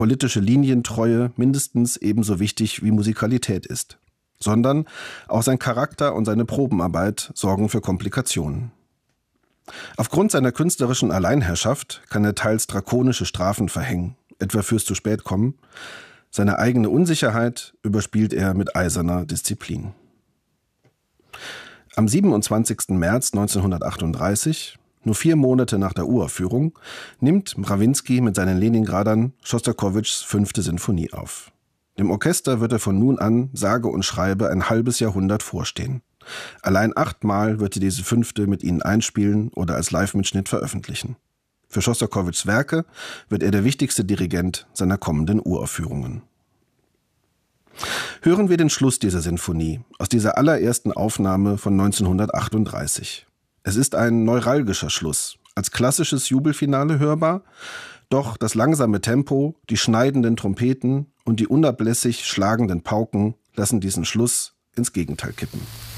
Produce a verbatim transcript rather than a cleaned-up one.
politische Linientreue mindestens ebenso wichtig wie Musikalität ist, sondern auch sein Charakter und seine Probenarbeit sorgen für Komplikationen. Aufgrund seiner künstlerischen Alleinherrschaft kann er teils drakonische Strafen verhängen, etwa fürs zu spät kommen. Seine eigene Unsicherheit überspielt er mit eiserner Disziplin. Am siebenundzwanzigsten März neunzehnhundertachtunddreißig, nur vier Monate nach der Uraufführung, nimmt Mrawinsky mit seinen Leningradern Schostakowitschs fünfte Sinfonie auf. Dem Orchester wird er von nun an sage und schreibe ein halbes Jahrhundert vorstehen. Allein achtmal wird er diese fünfte mit ihnen einspielen oder als Live-Mitschnitt veröffentlichen. Für Schostakowitschs Werke wird er der wichtigste Dirigent seiner kommenden Uraufführungen. Hören wir den Schluss dieser Sinfonie aus dieser allerersten Aufnahme von neunzehnhundertachtunddreißig. Es ist ein neuralgischer Schluss, als klassisches Jubelfinale hörbar, doch das langsame Tempo, die schneidenden Trompeten und die unablässig schlagenden Pauken lassen diesen Schluss ins Gegenteil kippen.